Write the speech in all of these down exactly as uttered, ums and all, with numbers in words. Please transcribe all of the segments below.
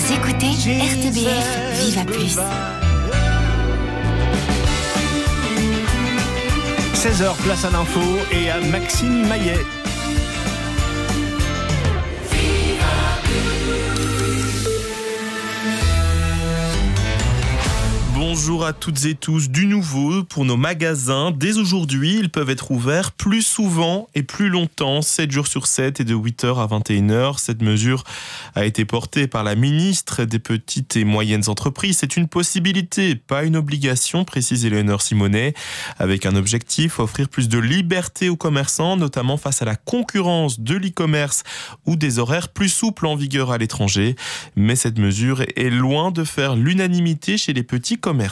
Vous écoutez R T B F Viva Plus. seize heures, place à l'info et à Maxime Maillet. Bonjour à toutes et tous, du nouveau pour nos magasins. Dès aujourd'hui, ils peuvent être ouverts plus souvent et plus longtemps, sept jours sur sept et de huit heures à vingt et une heures. Cette mesure a été portée par la ministre des Petites et Moyennes Entreprises. C'est une possibilité, pas une obligation, précise Éléonore Simonet, avec un objectif, offrir plus de liberté aux commerçants, notamment face à la concurrence de l'e-commerce ou des horaires plus souples en vigueur à l'étranger. Mais cette mesure est loin de faire l'unanimité chez les petits commerçants.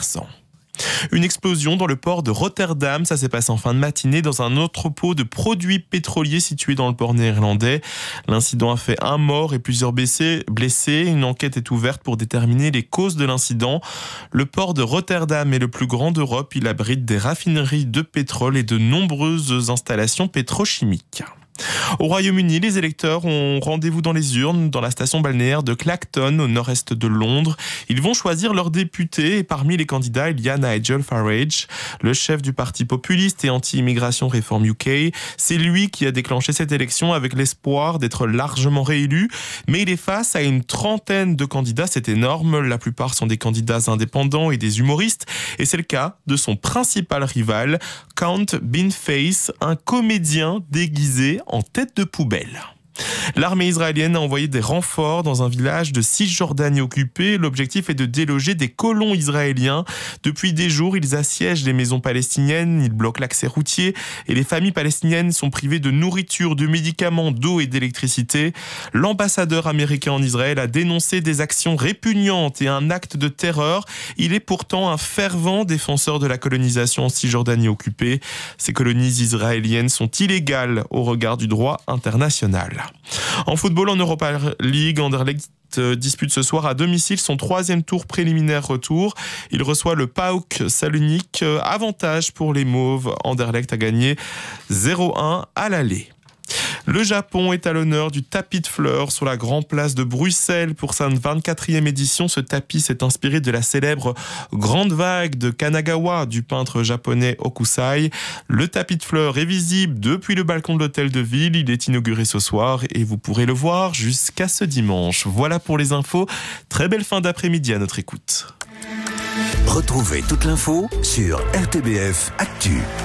Une explosion dans le port de Rotterdam, ça s'est passé en fin de matinée dans un entrepôt de produits pétroliers situé dans le port néerlandais. L'incident a fait un mort et plusieurs blessés. Une enquête est ouverte pour déterminer les causes de l'incident. Le port de Rotterdam est le plus grand d'Europe. Il abrite des raffineries de pétrole et de nombreuses installations pétrochimiques. Au Royaume-Uni, les électeurs ont rendez-vous dans les urnes, dans la station balnéaire de Clacton, au nord-est de Londres. Ils vont choisir leurs députés et parmi les candidats, il y a Nigel Farage, le chef du parti populiste et anti-immigration Reform U K. C'est lui qui a déclenché cette élection avec l'espoir d'être largement réélu. Mais il est face à une trentaine de candidats, c'est énorme. La plupart sont des candidats indépendants et des humoristes. Et c'est le cas de son principal rival, Count Beanface, un comédien déguisé en tête de poubelle. L'armée israélienne a envoyé des renforts dans un village de Cisjordanie occupé. L'objectif est de déloger des colons israéliens. Depuis des jours, ils assiègent les maisons palestiniennes, ils bloquent l'accès routier et les familles palestiniennes sont privées de nourriture, de médicaments, d'eau et d'électricité. L'ambassadeur américain en Israël a dénoncé des actions répugnantes et un acte de terreur. Il est pourtant un fervent défenseur de la colonisation en Cisjordanie occupée. Ces colonies israéliennes sont illégales au regard du droit international. En football, en Europa League, Anderlecht dispute ce soir à domicile son troisième tour préliminaire retour. Il reçoit le P A O K Salonique. Avantage pour les Mauves. Anderlecht a gagné zéro un à l'aller. Le Japon est à l'honneur du tapis de fleurs sur la Grande Place de Bruxelles pour sa vingt-quatrième édition. Ce tapis s'est inspiré de la célèbre Grande Vague de Kanagawa du peintre japonais Hokusai. Le tapis de fleurs est visible depuis le balcon de l'hôtel de ville. Il est inauguré ce soir et vous pourrez le voir jusqu'à ce dimanche. Voilà pour les infos. Très belle fin d'après-midi à notre écoute. Retrouvez toute l'info sur R T B F Actu.